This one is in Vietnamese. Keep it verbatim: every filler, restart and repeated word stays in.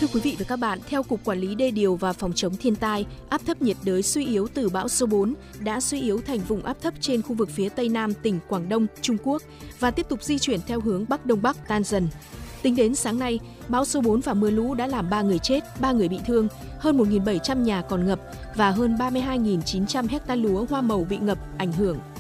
Thưa quý vị và các bạn, theo Cục Quản lý Đê điều và Phòng chống thiên tai, áp thấp nhiệt đới suy yếu từ bão số bốn đã suy yếu thành vùng áp thấp trên khu vực phía Tây Nam tỉnh Quảng Đông, Trung Quốc và tiếp tục di chuyển theo hướng Bắc Đông Bắc tan dần. Tính đến sáng nay, bão số bốn và mưa lũ đã làm ba người chết, ba người bị thương, hơn một nghìn bảy trăm nhà còn ngập và hơn ba mươi hai nghìn chín trăm héc ta lúa hoa màu bị ngập, ảnh hưởng.